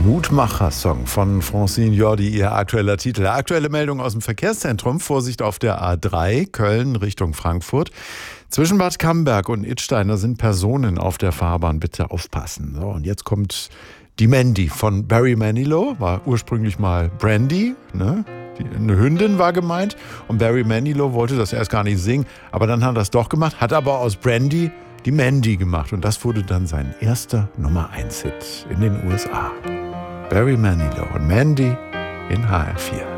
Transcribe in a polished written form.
Mutmacher-Song von Francine Jordi, ihr aktueller Titel. Aktuelle Meldung aus dem Verkehrszentrum. Vorsicht auf der A3, Köln Richtung Frankfurt. Zwischen Bad Camberg und Idstein, da sind Personen auf der Fahrbahn. Bitte aufpassen. So, und jetzt kommt die Mandy von Barry Manilow. War ursprünglich mal Brandy, ne? Eine Hündin war gemeint. Und Barry Manilow wollte das erst gar nicht singen. Aber dann hat er es doch gemacht, hat aber aus Brandy die Mandy gemacht. Und das wurde dann sein erster Nummer-1-Hit in den USA. Barry Manilow und Mandy in HR4.